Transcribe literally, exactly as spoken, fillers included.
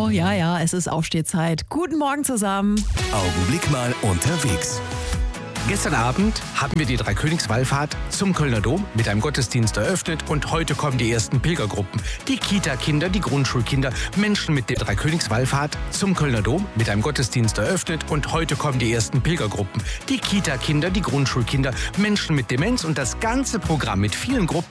ja, ja, es ist Aufstehzeit. Guten Morgen zusammen. Augenblick mal unterwegs. Gestern Abend haben wir die Dreikönigswallfahrt zum Kölner Dom mit einem Gottesdienst eröffnet und heute kommen die ersten Pilgergruppen. Die Kita-Kinder, die Grundschulkinder, Menschen mit der Dreikönigswallfahrt zum Kölner Dom mit einem Gottesdienst eröffnet und heute kommen die ersten Pilgergruppen. Die Kita-Kinder, die Grundschulkinder, Menschen mit Demenz und das ganze Programm mit vielen Gruppen